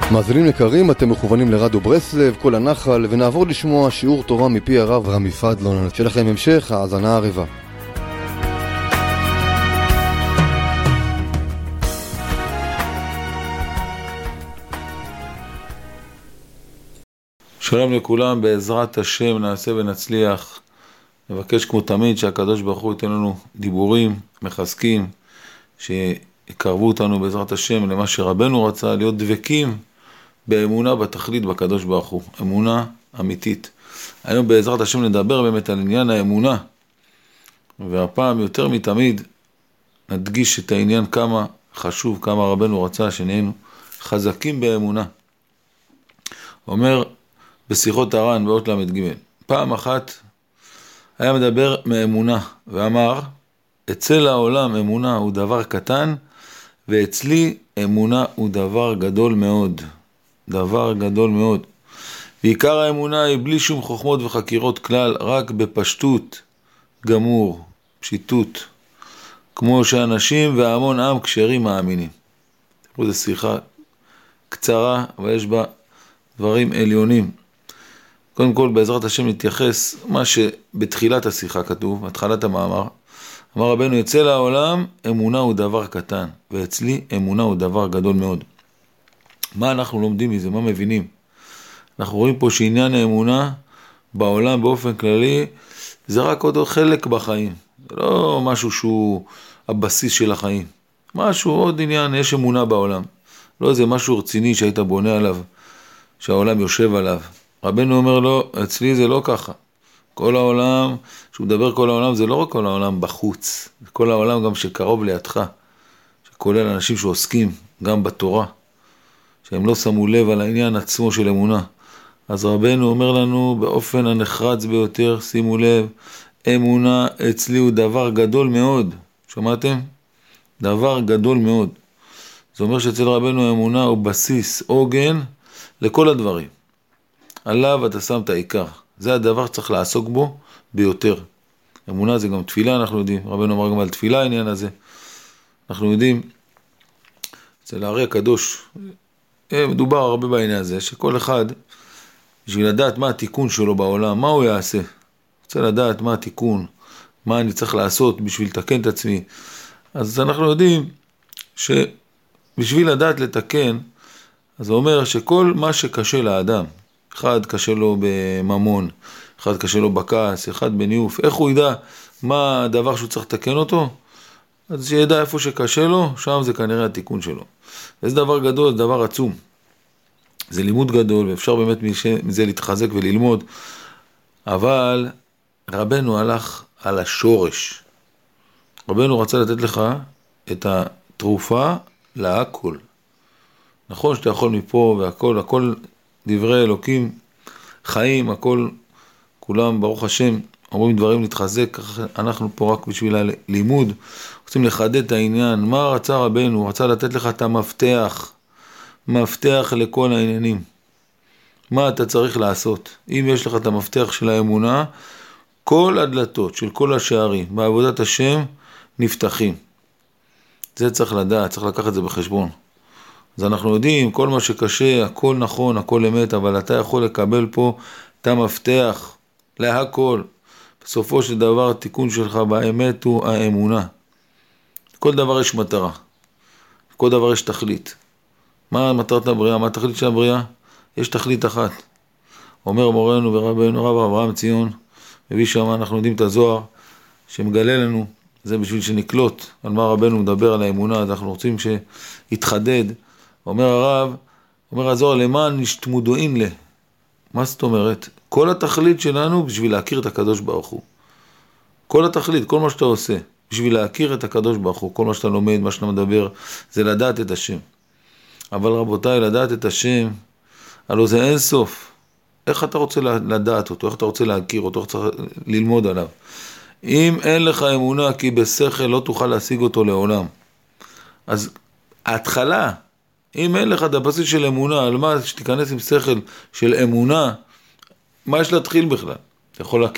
מאזינים יקרים, אתם מכוונים לרדיו ברסלב, כל הנחל, ונעבור לשמוע שיעור תורה מפי הרב רמי פדלון. שלכם המשך האזנה ערבה. שלום לכולם, בעזרת השם נעשה ונצליח. נבקש כמו תמיד שהקדוש ברוך הוא ייתן לנו דיבורים מחזקים, שיקרבו אותנו בעזרת השם למה שרבנו רצה, להיות דבקים באמונה בתכלית בקדוש ברוך הוא, אמונה אמיתית. היום בעזרת השם נדבר באמת על עניין האמונה, והפעם יותר מתמיד נדגיש את העניין כמה חשוב, כמה רבנו רצה שנהיינו חזקים באמונה. אומר בשיחות הר"ן באות למ"ג, פעם אחת היה מדבר מאמונה ואמר, אצל העולם אמונה הוא דבר קטן, ואצלי אמונה הוא דבר גדול מאוד. דבר גדול מאוד. ועיקר האמונה היא בלי שום חוכמות וחקירות כלל, רק בפשטות גמור, פשיטות. כמו שאנשים והמון עם כשרים מאמינים. זו שיחה קצרה, אבל יש בה דברים עליונים. קודם כל, בעזרת השם נתייחס מה שבתחילת השיחה כתוב, התחלת המאמר. אמר רבנו, אצל העולם אמונה הוא דבר קטן, ואצלי אמונה הוא דבר גדול מאוד. מה אנחנו לומדים מזה? מה מבינים? אנחנו רואים פה שעניין האמונה בעולם באופן כללי, זה רק עוד חלק בחיים. זה לא משהו שהוא הבסיס של החיים. משהו, עוד עניין, יש אמונה בעולם. לא איזה משהו רציני שהיית בונה עליו, שהעולם יושב עליו. רבנו אומר לו, אצלי זה לא ככה. כל העולם, שהוא מדבר כל העולם, זה לא רק כל העולם בחוץ. זה כל העולם גם שקרוב לידך. שכולל אנשים שעוסקים גם בתורה. שהם לא שמו לב על העניין עצמו של אמונה. אז רבנו אומר לנו באופן הנחרץ ביותר, שימו לב, אמונה אצלי הוא דבר גדול מאוד. שמעתם? דבר גדול מאוד. זה אומר שאצל רבנו אמונה הוא בסיס, עוגן, לכל הדברים. עליו אתה שם את העיקר. זה הדבר שצריך לעסוק בו ביותר. אמונה זה גם תפילה, אנחנו יודעים. רבנו אמר גם על תפילה העניין הזה. אנחנו יודעים, אצל הארי הקדוש, מדובר הרבה בעניין הזה, שכל אחד, בשביל לדעת מה התיקון שלו בעולם, מה הוא יעשה. רוצה לדעת מה התיקון, מה אני צריך לעשות בשביל לתקן את עצמי. אז אנחנו יודעים שבשביל לדעת לתקן, אז זה אומר שכל מה שקשה לאדם, אחד קשה לו בממון, אחד קשה לו בכעס, אחד בניוף, איך הוא ידע מה הדבר שהוא צריך לתקן אותו? אז שידע איפה שקשה לו, שם זה כנראה התיקון שלו. וזה דבר גדול, זה דבר עצום. זה לימוד גדול, ואפשר באמת מזה להתחזק וללמוד. אבל רבנו הלך על השורש. רבנו רצה לתת לך את התרופה להכל. נכון שאתה יכול מפה והכל, הכל דברי אלוקים, חיים, הכל, כולם ברוך השם, אומרים דברים להתחזק, אנחנו פה רק בשביל הלימוד, רוצים לחדד את העניין. מה רצה רבנו? הוא רצה לתת לך את המפתח, מפתח לכל העניינים. מה אתה צריך לעשות? אם יש לך את המפתח של האמונה, כל הדלתות של כל השערים בעבודת השם נפתחים. זה צריך לדעת, צריך לקחת את זה בחשבון. אז אנחנו יודעים, כל מה שקשה, הכל נכון, הכל אמת, אבל אתה יכול לקבל פה את המפתח להכל. בסופו של דבר, התיקון שלך באמת הוא האמונה. כל דבר יש מטרה. כל דבר יש תכלית. מה מטרת הבריאה? מה התכלית של הבריאה? יש תכלית אחת. אומר מורנו ורבנו, רב אברהם ציון, מביא שם, אנחנו יודעים את הזוהר, שמגלה לנו, זה בשביל שנקלוט על מה רבנו מדבר על האמונה, אז אנחנו רוצים שיתחדד. אומר הרב, אומר הזוהר, למען נשתמודוין לה. מה זאת אומרת? כל התכלית שלנו בשביל להכיר את הקדוש ברוך הוא. כל התכלית, כל מה שאתה עושה, בשביל להכיר את הקדוש ברוך הוא, כל מה שאתה לומד, מה שאתה מדבר, זה לדעת את השם. אבל רבותיי, לדעת את השם, הלוא זה אין סוף. איך אתה רוצה לדעת אותו? איך אתה רוצה להכיר אותו? איך אתה רוצה ללמוד עליו? אם אין לך אמונה, כי בשכל לא תוכל להשיג אותו לעולם. אז ההתחלה, אם אין לך את הבסיס של אמונה, על מה שתיכנס עם שכל של אמונה, מה יש להתחיל בכלל? אתה יכול